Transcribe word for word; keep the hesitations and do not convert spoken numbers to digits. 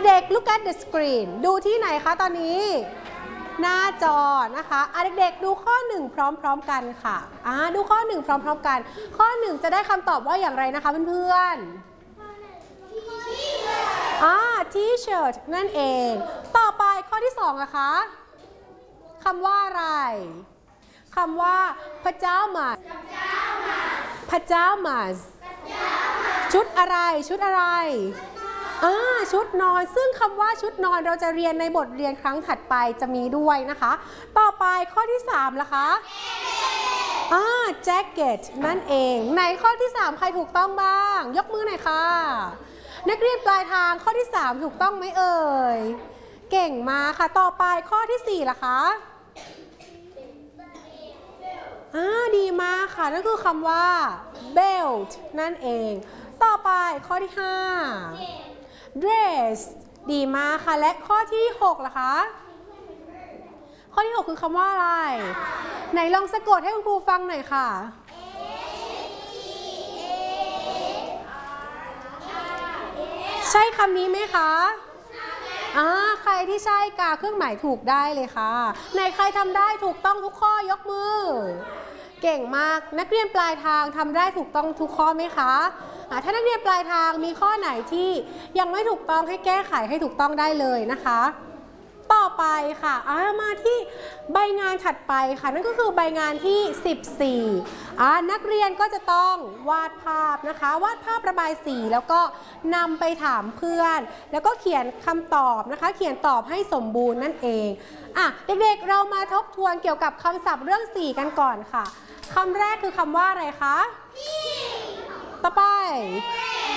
เด็กๆ look at the screen ดูที่ไหนคะตอนนี้หน้าจอนะคะอ่ะเด็กๆดูข้อหนึ่งพร้อมๆกันค่ะอ่าดูข้อหนึ่งพร้อมๆกันข้อหนึ่งจะได้คำตอบว่าอย่างไรนะคะเพื่อนๆอ่า T-shirt นั่นเองต่อไปข้อที่สองนะคะคำว่าอะไรคำว่า pajamas pajamas ชุดอะไรชุดอะไรอ่าชุดนอนซึ่งคำว่าชุดนอนเราจะเรียนในบทเรียนครั้งถัดไปจะมีด้วยนะคะต่อไปข้อที่สามล่ะคะอ่า jacket นั่นเองในข้อที่สามใครถูกต้องบ้างยกมือหน่อยค่ะนักเรียนปลายทางข้อที่สามถูกต้องไหมเอ่ยเก่งมากค่ะต่อไปข้อที่สี่ล่ะคะอ่าดีมากค่ะนั่นคือคำว่า belt นั่นเองต่อไปข้อที่ห้า dress ดีมากค่ะและข้อที่หกล่ะคะข้อที่หกคือคำว่าอะไรไหนลองสะกดให้คุณครูฟังหน่อยค่ะใช่คำนี้ไหมคะอ่าใครที่ใช่กาเครื่องหมายถูกได้เลยค่ะไหนใครทำได้ถูกต้องทุกข้อยกมือเก่งมากนักเรียนปลายทางทำได้ถูกต้องทุกข้อไหมคะถ้านักเรียนปลายทางมีข้อไหนที่ยังไม่ถูกต้องให้แก้ไขให้ถูกต้องได้เลยนะคะต่อไปค่ะมาที่ใบงานถัดไปค่ะนั่นก็คือใบงานที่สิบสี่อ่านักเรียนก็จะต้องวาดภาพนะคะวาดภาพระบายสีแล้วก็นำไปถามเพื่อนแล้วก็เขียนคำตอบนะคะเขียนตอบให้สมบูรณ์นั่นเองอ่ะเด็กๆเรามาทบทวนเกี่ยวกับคำศัพท์เรื่องสีกันก่อนค่ะคำแรกคือคำว่าอะไรคะต่อไป